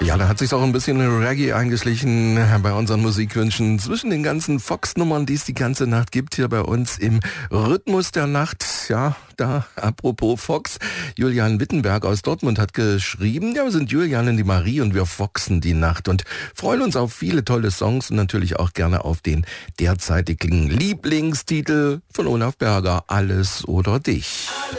Ja, da hat sich auch ein bisschen Reggae eingeschlichen bei unseren Musikwünschen. Zwischen den ganzen Fox-Nummern, die es die ganze Nacht gibt, hier bei uns im Rhythmus der Nacht. Ja, da, apropos Fox, Julian Wittenberg aus Dortmund hat geschrieben, ja, wir sind Julian und die Marie und wir foxen die Nacht und freuen uns auf viele tolle Songs und natürlich auch gerne auf den derzeitigen Lieblingstitel von Olaf Berger, Alles oder Dich.